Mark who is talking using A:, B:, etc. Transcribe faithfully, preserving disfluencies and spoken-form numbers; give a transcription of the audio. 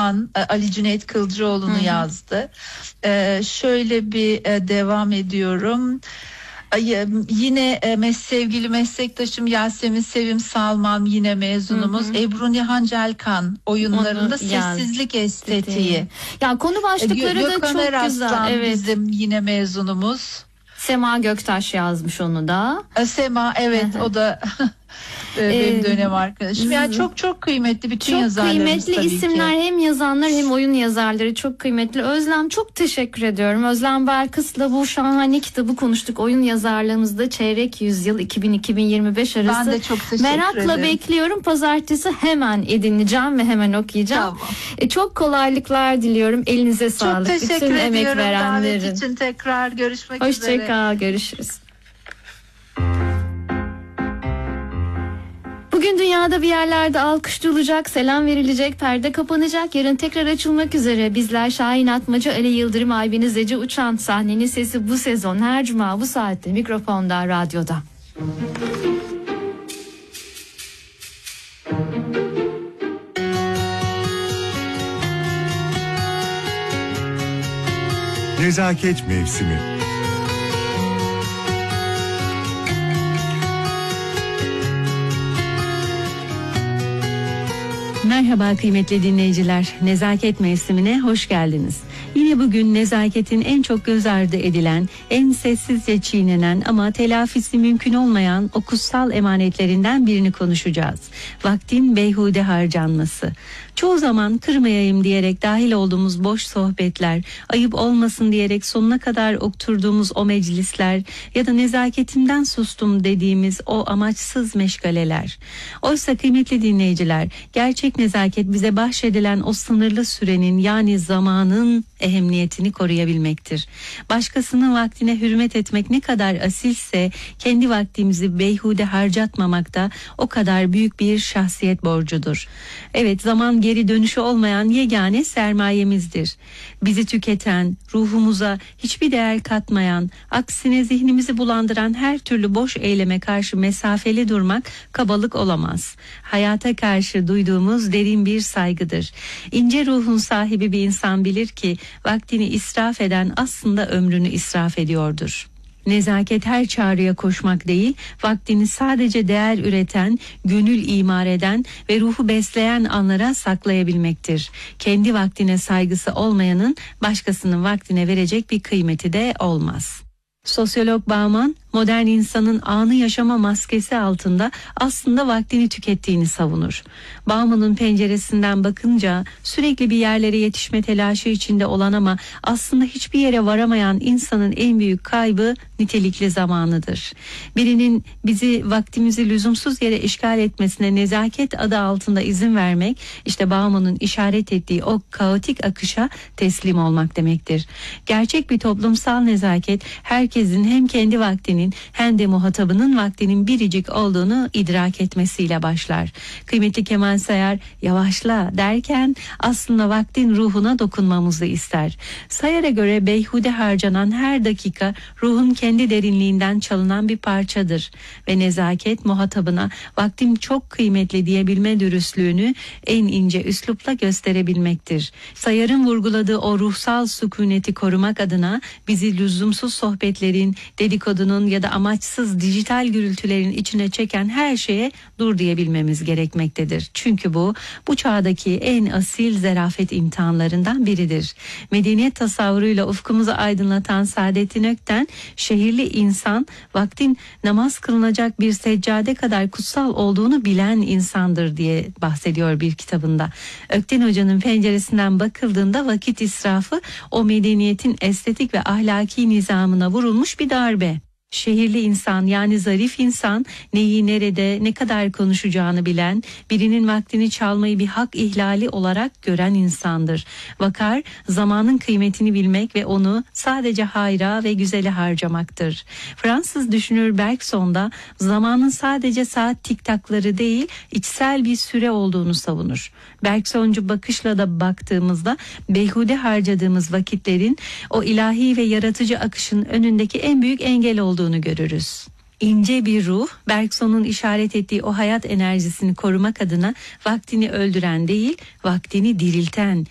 A: Orhan, Ali Cüneyt Kılcıoğlu'nu Hı-hı. yazdı. Ee, şöyle bir e, devam ediyorum. Yine e, sevgili meslektaşım Yasemin Sevim Salman, yine mezunumuz. Hı hı. Ebru Nihan Celkan oyunlarında Onu, sessizlik ya, estetiği.
B: Ya konu başlıkları Gö- da çok
A: Eraslan
B: güzel. Evet.
A: Bizim yine mezunumuz.
B: Sema Göktaş yazmış onu da.
A: Sema, evet, o da benim dönem arkadaşım. Yani çok çok kıymetli bütün
B: çok
A: yazarlarımız
B: kıymetli
A: tabii
B: isimler
A: ki.
B: Hem yazanlar hem oyun yazarları çok kıymetli. Özlem, çok teşekkür ediyorum. Özlem Belkıs'la bu şahane kitabı konuştuk. Oyun yazarlığımızda çeyrek yüzyıl iki bin iki bin yirmi beş arası.
A: Ben de çok teşekkür
B: Merakla
A: ederim.
B: bekliyorum. Pazartesi hemen edineceğim ve hemen okuyacağım. Tamam. E, çok kolaylıklar diliyorum. Elinize sağlık.
A: Çok teşekkür
B: bütün
A: ediyorum
B: emek verenlerin.
A: davet için. Tekrar görüşmek
B: Hoşça
A: üzere.
B: Hoşça kal. Görüşürüz. Bugün dünyada bir yerlerde alkış duyulacak, selam verilecek, perde kapanacak, yarın tekrar açılmak üzere. Bizler Şahin Atmaca, Ali Yıldırım, Aybeniz Ece Uçan. Sahnenin sesi bu sezon her cuma bu saatte mikrofonda, radyoda.
C: Nezaket mevsimi.
D: Merhaba kıymetli dinleyiciler, Nezaket mevsimine hoş geldiniz. Yine bugün nezaketin en çok göz ardı edilen, en sessizce çiğnenen ama telafisi mümkün olmayan o kutsal emanetlerinden birini konuşacağız. Vaktin beyhude harcanması. Çoğu zaman kırmayayım diyerek dahil olduğumuz boş sohbetler, ayıp olmasın diyerek sonuna kadar oturduğumuz o meclisler ya da nezaketimden sustum dediğimiz o amaçsız meşgaleler. Oysa kıymetli dinleyiciler, gerçek nezaket bize bahşedilen o sınırlı sürenin, yani zamanın ehemmiyetini koruyabilmektir. Başkasının vaktine hürmet etmek ne kadar asilse, kendi vaktimizi beyhude harcatmamak da o kadar büyük bir şahsiyet borcudur. Evet, zaman geri dönüşü olmayan yegane sermayemizdir. Bizi tüketen, ruhumuza hiçbir değer katmayan, aksine zihnimizi bulandıran her türlü boş eyleme karşı mesafeli durmak kabalık olamaz. Hayata karşı duyduğumuz derin bir saygıdır. İnce ruhun sahibi bir insan bilir ki vaktini israf eden aslında ömrünü israf ediyordur. Nezaket her çağrıya koşmak değil, vaktini sadece değer üreten, gönül imar eden ve ruhu besleyen anlara saklayabilmektir. Kendi vaktine saygısı olmayanın başkasının vaktine verecek bir kıymeti de olmaz. Sosyolog Bauman, modern insanın anı yaşama maskesi altında aslında vaktini tükettiğini savunur. Bauman'ın penceresinden bakınca sürekli bir yerlere yetişme telaşı içinde olan ama aslında hiçbir yere varamayan insanın en büyük kaybı nitelikli zamanıdır. Birinin bizi, vaktimizi lüzumsuz yere işgal etmesine nezaket adı altında izin vermek, işte Bauman'ın işaret ettiği o kaotik akışa teslim olmak demektir. Gerçek bir toplumsal nezaket, herkesin hem kendi vaktinin hem de muhatabının vaktinin biricik olduğunu idrak etmesiyle başlar. Kıymetli Kemal Sayar, yavaşla derken aslında vaktin ruhuna dokunmamızı ister. Sayar'a göre beyhude harcanan her dakika ruhun kendi derinliğinden çalınan bir parçadır ve nezaket muhatabına vaktim çok kıymetli diyebilme dürüstlüğünü en ince üslupla gösterebilmektir. Sayar'ın vurguladığı o ruhsal sükuneti korumak adına bizi lüzumsuz sohbetlerin, dedikodunun ya da amaçsız dijital gürültülerin içine çeken her şeye dur diyebilmemiz gerekmektedir. Çünkü bu, bu çağdaki en asil zarafet imtihanlarından biridir. Medeniyet tasavvuruyla ufkumuzu aydınlatan Saadettin Ökten, şehirli insan vaktin namaz kılınacak bir seccade kadar kutsal olduğunu bilen insandır diye bahsediyor bir kitabında. Ökten Hoca'nın penceresinden bakıldığında vakit israfı o medeniyetin estetik ve ahlaki nizamına vurulmuş bir darbe. Şehirli insan, yani zarif insan, neyi nerede ne kadar konuşacağını bilen, birinin vaktini çalmayı bir hak ihlali olarak gören insandır. Vakar, zamanın kıymetini bilmek ve onu sadece hayra ve güzele harcamaktır. Fransız düşünür Bergson da zamanın sadece saat tiktakları değil, içsel bir süre olduğunu savunur. Bergsoncu bakışla da baktığımızda beyhude harcadığımız vakitlerin o ilahi ve yaratıcı akışın önündeki en büyük engel olduğunu görürüz. İnce bir ruh, Bergson'un işaret ettiği o hayat enerjisini korumak adına vaktini öldüren değil, vaktini dirilten,